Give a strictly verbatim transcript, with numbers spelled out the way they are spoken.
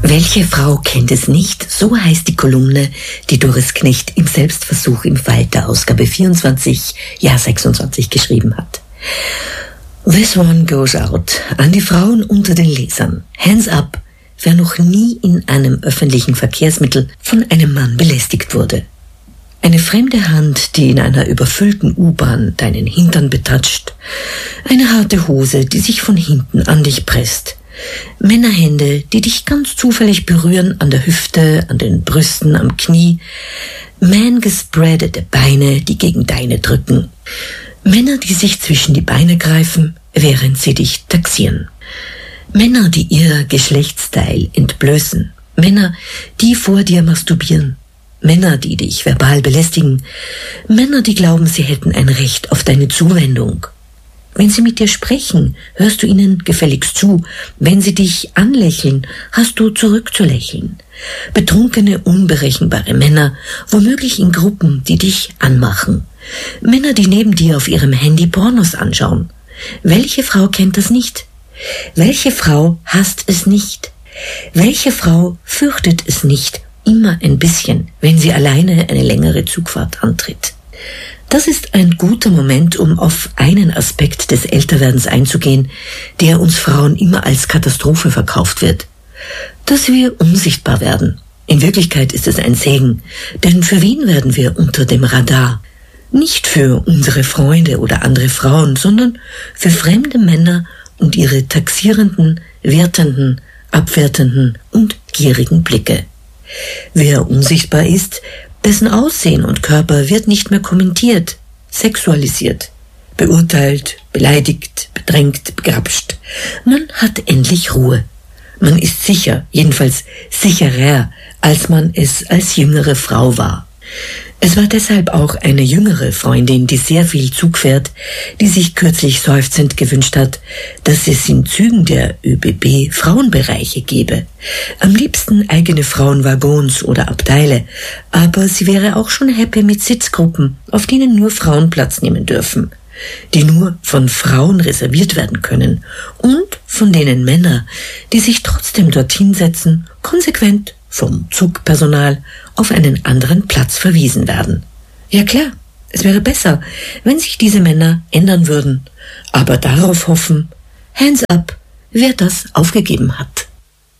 Welche Frau kennt es nicht? So heißt die Kolumne, die Doris Knecht im Selbstversuch im Falter Ausgabe vierundzwanzig, Jahr sechsundzwanzig geschrieben hat. This one goes out an die Frauen unter den Lesern. Hands up, wer noch nie in einem öffentlichen Verkehrsmittel von einem Mann belästigt wurde. Eine fremde Hand, die in einer überfüllten U-Bahn deinen Hintern betatscht. Eine harte Hose, die sich von hinten an dich presst. Männerhände, die dich ganz zufällig berühren an der Hüfte, an den Brüsten, am Knie. Man-gespreadete Beine, die gegen deine drücken. Männer, die sich zwischen die Beine greifen, während sie dich taxieren. Männer, die ihr Geschlechtsteil entblößen. Männer, die vor dir masturbieren. Männer, die dich verbal belästigen. Männer, die glauben, sie hätten ein Recht auf deine Zuwendung. Wenn sie mit dir sprechen, hörst du ihnen gefälligst zu. Wenn sie dich anlächeln, hast du zurückzulächeln. Betrunkene, unberechenbare Männer, womöglich in Gruppen, die dich anmachen. Männer, die neben dir auf ihrem Handy Pornos anschauen. Welche Frau kennt das nicht? Welche Frau hasst es nicht? Welche Frau fürchtet es nicht, immer ein bisschen, wenn sie alleine eine längere Zugfahrt antritt? Das ist ein guter Moment, um auf einen Aspekt des Älterwerdens einzugehen, der uns Frauen immer als Katastrophe verkauft wird. Dass wir unsichtbar werden. In Wirklichkeit ist es ein Segen, denn für wen werden wir unter dem Radar? Nicht für unsere Freunde oder andere Frauen, sondern für fremde Männer und ihre taxierenden, wertenden, abwertenden und gierigen Blicke. Wer unsichtbar ist, dessen Aussehen und Körper wird nicht mehr kommentiert, sexualisiert, beurteilt, beleidigt, bedrängt, begrapscht. Man hat endlich Ruhe. Man ist sicher, jedenfalls sicherer, als man es als jüngere Frau war. Es war deshalb auch eine jüngere Freundin, die sehr viel Zug fährt, die sich kürzlich seufzend gewünscht hat, dass es in Zügen der ÖBB Frauenbereiche gäbe. Am liebsten eigene Frauenwaggons oder Abteile, aber sie wäre auch schon happy mit Sitzgruppen, auf denen nur Frauen Platz nehmen dürfen, die nur von Frauen reserviert werden können und von denen Männer, die sich trotzdem dorthin setzen, konsequent vom Zugpersonal auf einen anderen Platz verwiesen werden. Ja klar, es wäre besser, wenn sich diese Männer ändern würden, aber darauf hoffen, hands up, wer das aufgegeben hat.